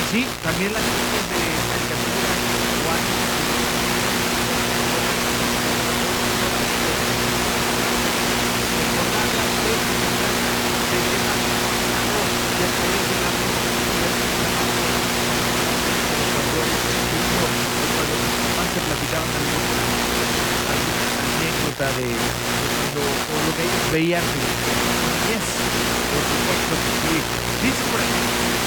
Sí, también las series de caricaturas igual, recordarlas, ver que se trata de temas pasados, ya sabes, de la música, ya sabes, la parte de la nostalgia, como cuando eres pequeño o cuando tus papás te platicaban alguna anécdota de cuando o lo que ellos veían de su niñez. Por supuesto que sí. Dice por aquí